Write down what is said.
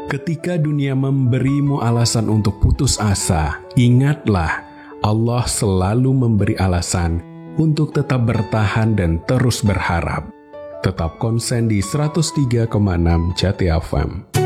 Ketika dunia memberimu alasan untuk putus asa, ingatlah Allah selalu memberi alasan untuk tetap bertahan dan terus berharap. Tetap konsen di 103,6 Jati FM.